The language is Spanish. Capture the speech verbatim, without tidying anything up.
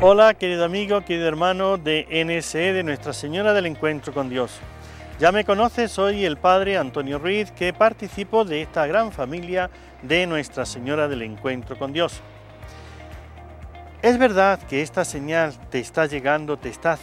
Hola, querido amigo, querido hermano de N S E, de Nuestra Señora del Encuentro con Dios. Ya me conoces, soy el Padre Antonio Ruiz, que participo de esta gran familia de Nuestra Señora del Encuentro con Dios. Es verdad que esta señal te está llegando, te está